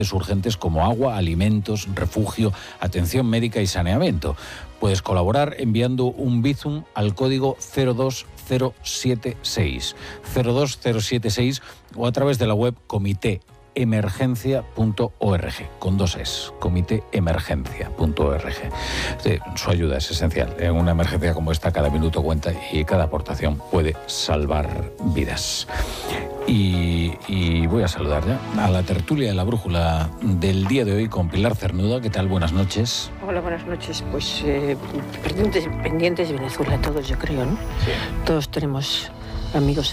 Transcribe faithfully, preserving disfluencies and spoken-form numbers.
urgentes como agua, alimentos, refugio, atención médica y saneamiento. Puedes colaborar enviando un Bizum al código cero dos cero siete seis, cero dos cero siete seis o a través de la web comité emergencia punto org, con dos es, comité emergencia punto org. Su ayuda es esencial. En una emergencia como esta, cada minuto cuenta y cada aportación puede salvar vidas. Y, y voy a saludar ya a la tertulia de la brújula del día de hoy con Pilar Cernuda. ¿Qué tal? Buenas noches. Hola, buenas noches. Pues eh, pendientes, pendientes de Venezuela todos, yo creo, ¿no? Sí. Todos tenemos amigos